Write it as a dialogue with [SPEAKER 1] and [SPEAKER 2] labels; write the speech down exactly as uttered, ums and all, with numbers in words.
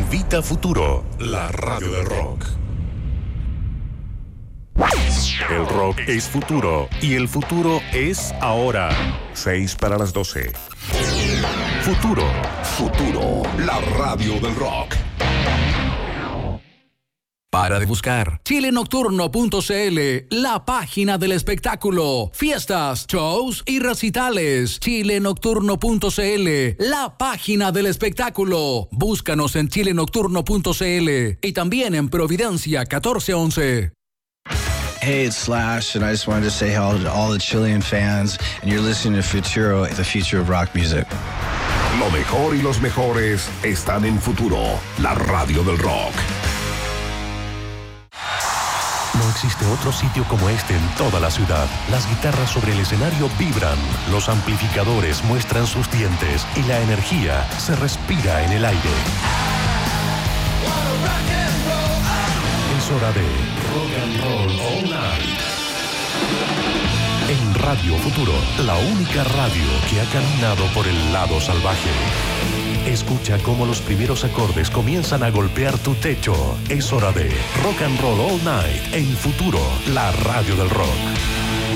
[SPEAKER 1] Vita Futuro, la radio del rock. El rock es futuro y el futuro es ahora. Seis para las doce. Futuro. Futuro, la radio del rock.
[SPEAKER 2] Para de buscar chile nocturno punto c l, la página del espectáculo. Fiestas, shows y recitales. chile nocturno punto c l, la página del espectáculo. Búscanos en chile nocturno punto c l y también en Providencia catorce once.
[SPEAKER 3] Hey, it's Slash, and I just wanted to say hello to all the Chilean fans, and you're listening to Futuro, the future of rock music.
[SPEAKER 1] Lo mejor y los mejores están en Futuro, la radio del rock.
[SPEAKER 4] No existe otro sitio como este en toda la ciudad. Las guitarras sobre el escenario vibran, los amplificadores muestran sus dientes y la energía se respira en el aire. Es hora de Rock and Roll All Night. En Radio Futuro, la única radio que ha caminado por el lado salvaje. Escucha cómo los primeros acordes comienzan a golpear tu techo. Es hora de Rock and Roll All Night en Futuro, la radio del rock.